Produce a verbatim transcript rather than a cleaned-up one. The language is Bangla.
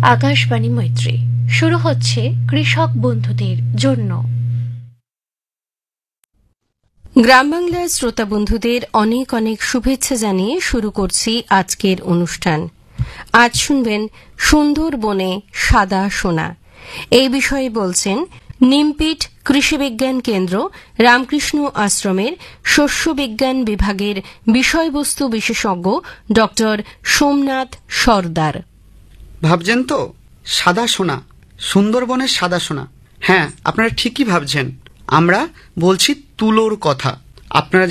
আকাশবাণী মৈত্রী। শুরু হচ্ছে কৃষক বন্ধুদের জন্য। গ্রাম বাংলার শ্রোতা বন্ধুদের অনেক অনেক শুভেচ্ছা জানিয়ে শুরু করছি আজকের অনুষ্ঠান। আজ শুনবেন সুন্দরবনে সাদা সোনা। এই বিষয়ে বলছেন নিমপিট কৃষি বিজ্ঞান কেন্দ্র রামকৃষ্ণ আশ্রমের শস্য বিজ্ঞান বিভাগের বিষয়বস্তু বিশেষজ্ঞ ডক্টর সোমনাথ সরদার। ভাবছেন তো সাদা সোনা, সুন্দরবনের সাদা সোনা। হ্যাঁ, আপনারা ঠিকই ভাবছেন। আমরা বলছি তুলোর কথা। আপনারা